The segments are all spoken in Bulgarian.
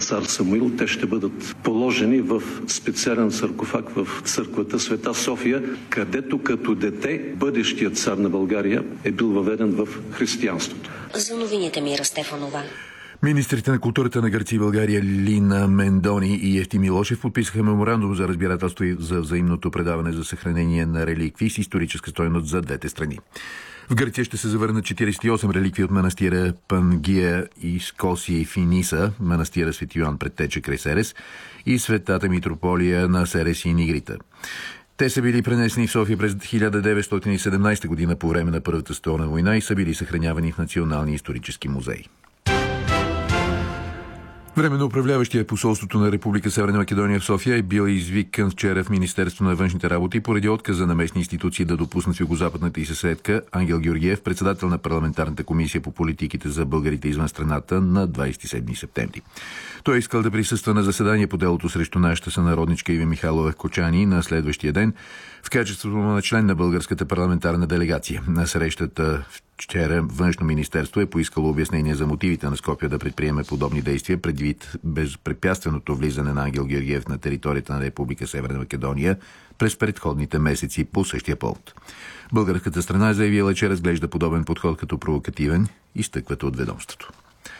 цар Самуил. Те ще бъдат положени в специален саркофаг в църквата Света София, където като дете бъдещият цар на България е бил въведен в християнството. За новините Мира Стефанова. Министрите на културата на Гърция и България Лина Мендони и Евтим Милошев подписаха меморандум за разбирателство и за взаимното предаване за съхранение на реликвии с историческа стойност за двете страни. В Гърция ще се завърнат 48 реликвии от манастира Пангия и Скосия и Финиса, манастира Свети Йоан Предтеча край Серес и Светата митрополия на Серес и Нигрита. Те са били пренесени в София през 1917 година по време на Първата световна война и са били съхранявани в Националния исторически музей. Временно управляващия посолството на Република Северна Македония в София е бил извикан вчера в Министерство на външните работи поради отказа на местни институции да допуснат в югозападната и съседка Ангел Георгиев, председател на парламентарната комисия по политиките за българите извън страната, на 27 септември. Той е искал да присъства на заседание по делото срещу нашата сънародничка Ива Михайлова Кочани на следващия ден в качеството на член на българската парламентарна делегация. На срещата вчера Външно министерство е поискало обяснение за мотивите на Скопие да предприеме подобни действия предвид безпрепятственото влизане на Ангел Георгиев на територията на Република Северна Македония през предходните месеци по същия повод. Българската страна е заявила, че разглежда подобен подход като провокативен, изтъкват от ведомството.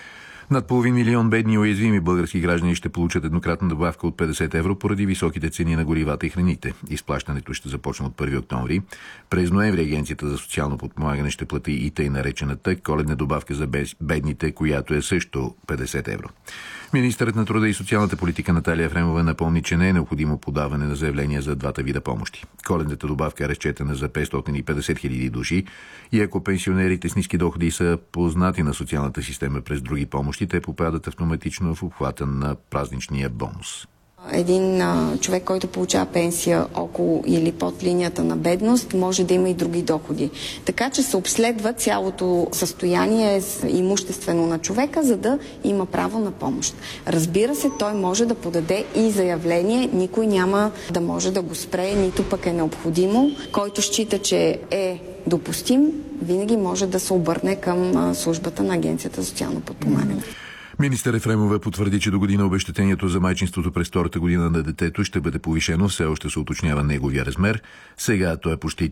Над половин милион бедни и уязвими български граждани ще получат еднократна добавка от 50 евро поради високите цени на горивата и храните. Изплащането ще започне от 1 октомври. През ноември Агенцията за социално подпомагане ще плати и тъй наречената коледна добавка за бедните, която е също 50 евро. Министърът на труда и социалната политика Наталия Ефремова напомни, че не е необходимо подаване на заявления за двата вида помощи. Коледната добавка е разчетена за 550 хиляди души и ако пенсионерите с ниски доходи са познати на социалната система през други помощи, те попадат автоматично в обхвата на празничния бонус. Един човек, който получава пенсия около или под линията на бедност, може да има и други доходи. Така че се обследва цялото състояние имуществено на човека, за да има право на помощ. Разбира се, той може да подаде и заявление, никой няма да може да го спре, нито пък е необходимо. Който счита, че е допустим, винаги може да се обърне към службата на Агенцията за социално подпомагане. Министър Ефремова потвърди, че до година обезщетението за майчинството през втората година на детето ще бъде повишено, все още се уточнява неговия размер. Сега то е почти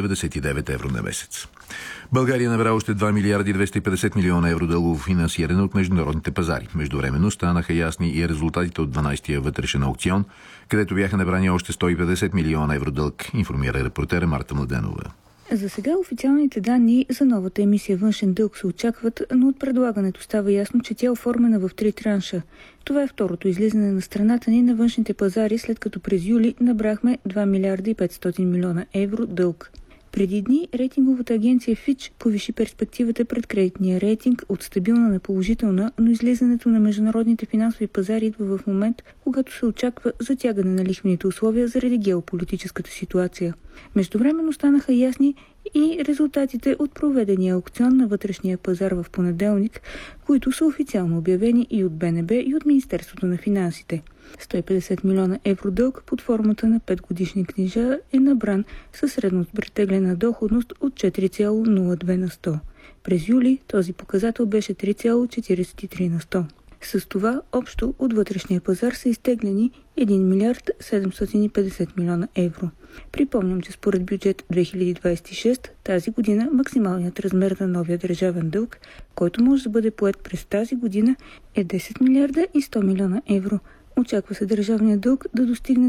399 евро на месец. България набра още 2 милиарди 250 милиона евро дългово финансиране от международните пазари. Междувременно станаха ясни и резултатите от 12-тия вътрешен аукцион, където бяха набрани още 150 милиона евро дълг, информира репортера Марта Младенова. За сега официалните данни за новата емисия външен дълг се очакват, но от предлагането става ясно, че тя е оформена в 3 транша. Това е второто излизане на страната ни на външните пазари, след като през юли набрахме 2 милиарда и 500 милиона евро дълг. Преди дни рейтинговата агенция Fitch повиши перспективата пред кредитния рейтинг от стабилна на положителна, но излизането на международните финансови пазари идва в момент, когато се очаква затягане на лихвените условия заради геополитическата ситуация. Междувременно станаха ясни и резултатите от проведения аукцион на вътрешния пазар в понеделник, които са официално обявени и от БНБ и от Министерството на финансите. 150 милиона евро дълг под формата на 5-годишни книжа е набран със средно претеглена доходност от 4,02 на 100. През юли този показател беше 3,43 на 100. С това общо от вътрешния пазар са изтеглени 1 милиард 750 милиона евро. Припомням, че според бюджет 2026 тази година максималният размер на новия държавен дълг, който може да бъде поет през тази година, е 10 милиарда и 100 милиона евро. Очаква се държавният дълг да достигне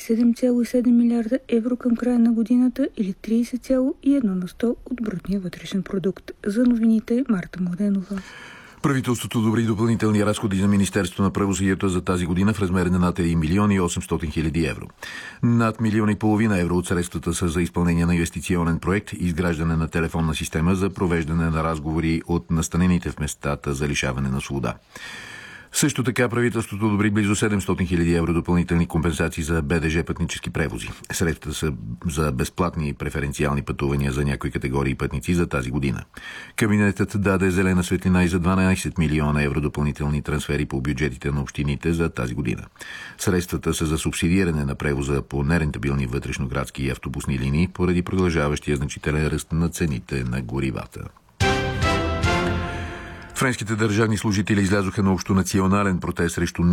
37,7 милиарда евро към края на годината или 30,1 на 100 от брутния вътрешен продукт. За новините Марта Младенова. Правителството одобри допълнителни разходи за Министерството на правосъдието за тази година в размер на над 1 милион и 800 хиляди евро. Над 1,5 милиона евро от средствата са за изпълнение на инвестиционен проект, изграждане на телефонна система за провеждане на разговори от настанените в местата за лишаване на свобода. Също така правителството одобри близо 700 хиляди евро допълнителни компенсации за БДЖ пътнически превози. Средствата са за безплатни и преференциални пътувания за някои категории пътници за тази година. Кабинетът даде зелена светлина и за 12 милиона евро допълнителни трансфери по бюджетите на общините за тази година. Средствата са за субсидиране на превоза по нерентабилни вътрешноградски и автобусни линии поради продължаващия значителен ръст на цените на горивата. Френските държавни служители излязоха на общонационален протест срещу